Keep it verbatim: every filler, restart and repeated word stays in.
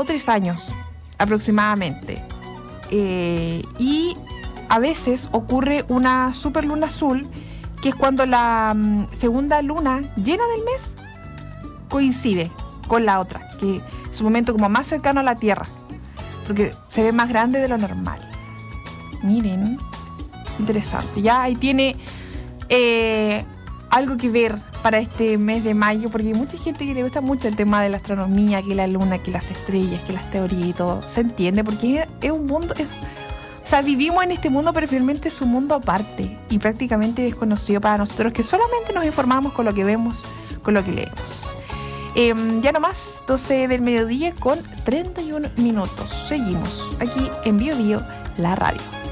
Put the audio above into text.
o tres años aproximadamente. Eh, y a veces ocurre una superluna azul, que es cuando la um, segunda luna llena del mes coincide con la otra, que es un momento como más cercano a la Tierra, porque se ve más grande de lo normal. Miren, interesante. Ya ahí tiene eh, algo que ver para este mes de mayo, porque hay mucha gente que le gusta mucho el tema de la astronomía, que la luna, que las estrellas, que las teorías y todo. Se entiende, porque es, es un mundo, es, o sea, vivimos en este mundo, pero finalmente es un mundo aparte y prácticamente desconocido para nosotros, que solamente nos informamos con lo que vemos, con lo que leemos. Eh, ya nomás, doce del mediodía con treinta y un minutos. Seguimos aquí en Bio Bio, la radio.